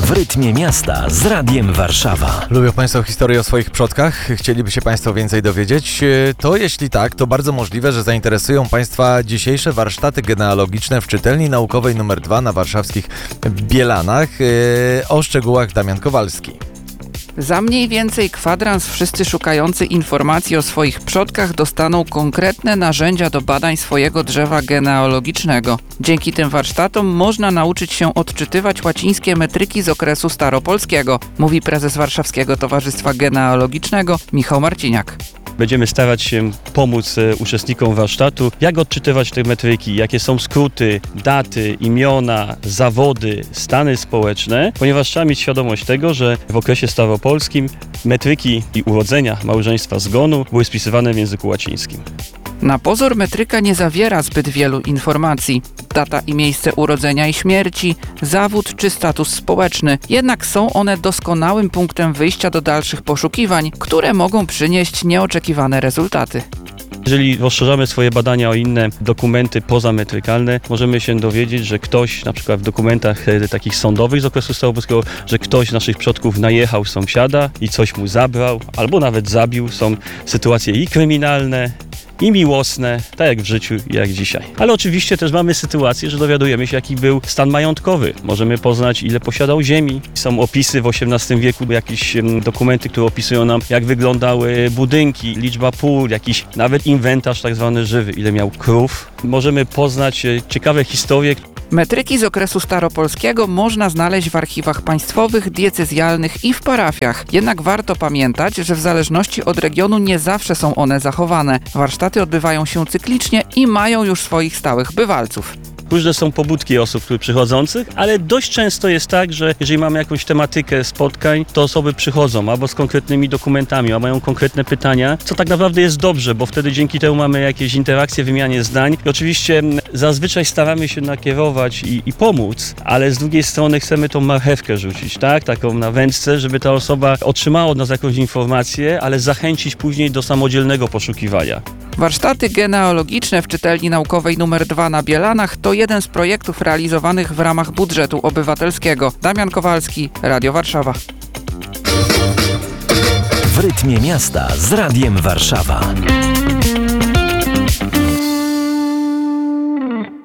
W rytmie miasta z Radiem Warszawa. Lubią Państwo historię o swoich przodkach? Chcieliby się Państwo więcej dowiedzieć? To jeśli tak, to bardzo możliwe, że zainteresują Państwa dzisiejsze warsztaty genealogiczne w Czytelni Naukowej nr 2 na warszawskich Bielanach. O szczegółach Damian Kowalski. Za mniej więcej kwadrans wszyscy szukający informacji o swoich przodkach dostaną konkretne narzędzia do badań swojego drzewa genealogicznego. Dzięki tym warsztatom można nauczyć się odczytywać łacińskie metryki z okresu staropolskiego, mówi prezes Warszawskiego Towarzystwa Genealogicznego Michał Marciniak. Będziemy starać się pomóc uczestnikom warsztatu, jak odczytywać te metryki, jakie są skróty, daty, imiona, zawody, stany społeczne, ponieważ trzeba mieć świadomość tego, że w okresie staropolskim metryki i urodzenia, małżeństwa, zgonu były spisywane w języku łacińskim. Na pozór metryka nie zawiera zbyt wielu informacji. Data i miejsce urodzenia i śmierci, zawód czy status społeczny. Jednak są one doskonałym punktem wyjścia do dalszych poszukiwań, które mogą przynieść nieoczekiwane rezultaty. Jeżeli rozszerzamy swoje badania o inne dokumenty pozametrykalne, możemy się dowiedzieć, że ktoś, na przykład w dokumentach takich sądowych z okresu staropolskiego, że ktoś z naszych przodków najechał sąsiada i coś mu zabrał, albo nawet zabił. Są sytuacje i kryminalne, i miłosne, tak jak w życiu, jak dzisiaj. Ale oczywiście też mamy sytuację, że dowiadujemy się, jaki był stan majątkowy. Możemy poznać, ile posiadał ziemi. Są opisy w XVIII wieku, jakieś dokumenty, które opisują nam, jak wyglądały budynki, liczba pól, jakiś nawet inwentarz tak zwany żywy, ile miał krów. Możemy poznać ciekawe historie. Metryki z okresu staropolskiego można znaleźć w archiwach państwowych, diecezjalnych i w parafiach. Jednak warto pamiętać, że w zależności od regionu nie zawsze są one zachowane. Warsztaty odbywają się cyklicznie i mają już swoich stałych bywalców. Różne są pobudki osób przychodzących, ale dość często jest tak, że jeżeli mamy jakąś tematykę spotkań, to osoby przychodzą albo z konkretnymi dokumentami, albo mają konkretne pytania, co tak naprawdę jest dobrze, bo wtedy dzięki temu mamy jakieś interakcje, wymianie zdań. I oczywiście zazwyczaj staramy się nakierować i pomóc, ale z drugiej strony chcemy tą marchewkę rzucić, tak? Taką na wędce, żeby ta osoba otrzymała od nas jakąś informację, ale zachęcić później do samodzielnego poszukiwania. Warsztaty genealogiczne w Czytelni Naukowej nr 2 na Bielanach to jeden z projektów realizowanych w ramach budżetu obywatelskiego. Damian Kowalski, Radio Warszawa. W rytmie miasta z Radiem Warszawa.